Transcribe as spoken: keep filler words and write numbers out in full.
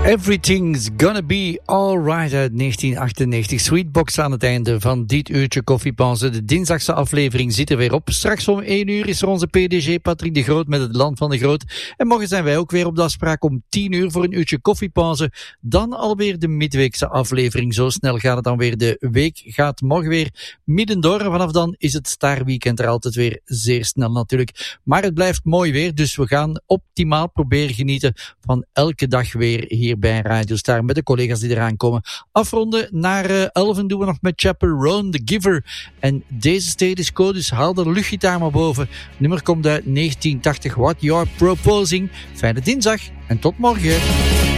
Everything's Gonna Be Alright uit negentien achtennegentig. Sweetbox aan het einde van dit uurtje koffiepauze. De dinsdagse aflevering zit er weer op. Straks om één uur is er onze P D G Patrick de Groot met het Land van de Groot. En morgen zijn wij ook weer op de afspraak om tien uur voor een uurtje koffiepauze. Dan alweer de midweekse aflevering. Zo snel gaat het dan weer. De week gaat morgen weer middendoor. En vanaf dan is het Star Weekend er altijd weer zeer snel natuurlijk. Maar het blijft mooi weer, dus we gaan optimaal proberen genieten van elke dag weer hier bij Radio Star met de collega's die eraan komen. Afronden naar uh, elven doen we nog met Chaperone, The Giver. En deze status quo, dus haal de luchtgitaar maar boven. Het nummer komt uit negentien tachtig. What You're Proposing. Fijne dinsdag en tot morgen.